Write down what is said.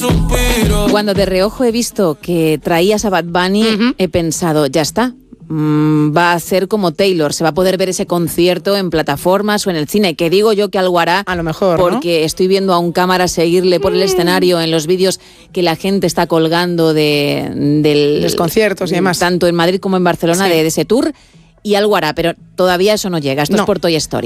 Cuando de reojo he visto que traías a Bad Bunny, he pensado, ya está. Va a hacer como Taylor, se va a poder ver ese concierto en plataformas o en el cine, que digo yo que algo hará, a lo mejor, porque ¿no? Estoy viendo a un cámara seguirle por el escenario en los vídeos que la gente está colgando de los conciertos y demás, tanto en Madrid como en Barcelona, sí, de ese tour, y algo hará, pero todavía eso no llega. Esto es por Toy Story.